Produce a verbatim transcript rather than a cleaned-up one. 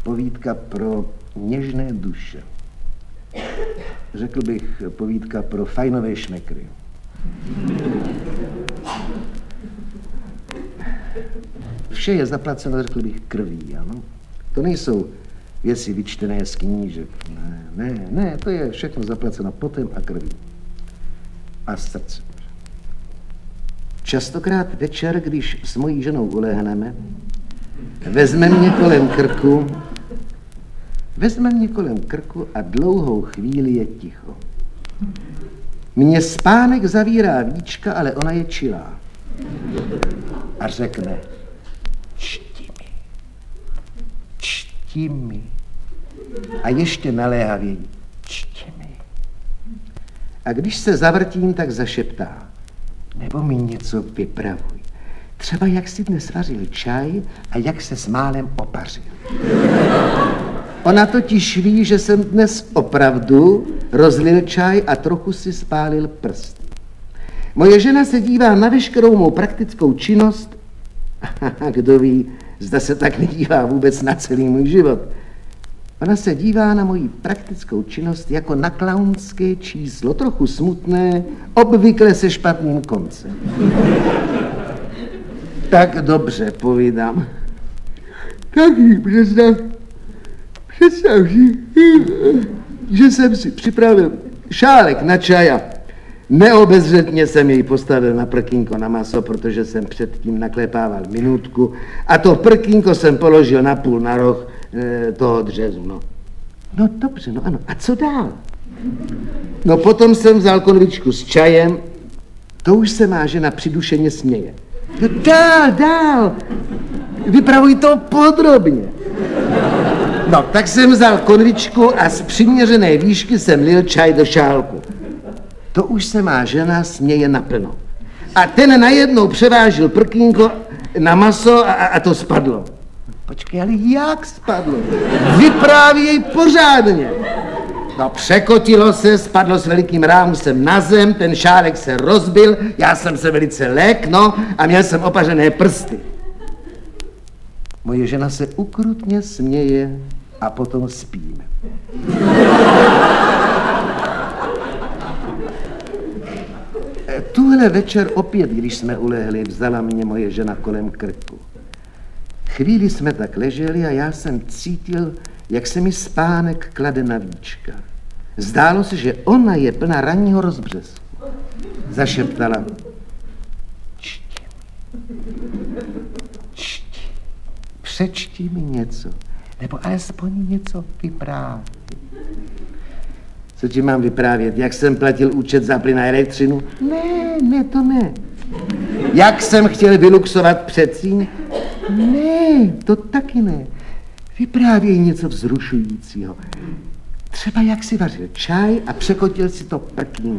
povídka pro něžné duše. Řekl bych povídka pro fajnové šnekry. Vše je zaplaceno, řekl bych, krví, ano. To nejsou věci vyčtené z knížek. Ne, ne, ne, to je všechno zaplaceno potem a krví. A srdcem. Častokrát večer, když s mojí ženou ulehneme, vezme mě kolem krku, vezme mě kolem krku a dlouhou chvíli je ticho. Mně spánek zavírá víčka, ale ona je čilá. A řekne, čti mi, čti mi. A ještě naléhavěji, čti mi. A když se zavrtím, tak zašeptá, nebo mi něco vypravuj. Třeba jak si dnes vařil čaj a jak se s málem opařil. Ona totiž ví, že jsem dnes opravdu rozlil čaj a trochu si spálil prst. Moje žena se dívá na veškerou mou praktickou činnost a kdo ví, zda se tak nedívá vůbec na celý můj život. Ona se dívá na moji praktickou činnost jako na klaunské číslo, trochu smutné, obvykle se špatným koncem. Tak dobře, povídám. Tak jí představ, představ si, že jsem si připravil šálek na čaja. Neobezřetně jsem jej postavil na prkínko na maso, protože jsem předtím naklepával minutku a to prkínko jsem položil na půl na roh e, toho dřezu, no. No dobře, no ano. A co dál? No potom jsem vzal konvičku s čajem, to už se má žena přidušeně směje. No dál, dál, vypravuj to podrobně. No, tak jsem vzal konvičku a z přiměřené výšky jsem lil čaj do šálku. To už se má žena směje naplno. A ten najednou převážil prkínko na maso a, a to spadlo. Počkej, ale jak spadlo? Vyprávěj pořádně. No, překotilo se, spadlo s velikým rámusem na zem, ten šálek se rozbil, já jsem se velice lék, no, a měl jsem opařené prsty. Moje žena se ukrutně směje a potom spíme. Tuhle večer opět, když jsme ulehli, vzala mě moje žena kolem krku. Chvíli jsme tak leželi a já jsem cítil, jak se mi spánek klade na víčka. Zdálo se, že ona je plná ranního rozbřesku. Zašeptala, čti, čti, přečti mi něco, nebo alespoň něco vyprávět. Co ti mám vyprávět? Jak jsem platil účet za plyn a elektřinu? Ne, ne, to ne. Jak jsem chtěl vyluxovat předsíň? Ne, to taky ne. Vyprávěj něco vzrušujícího. Třeba jak si vařil čaj a překotil si to prkínko.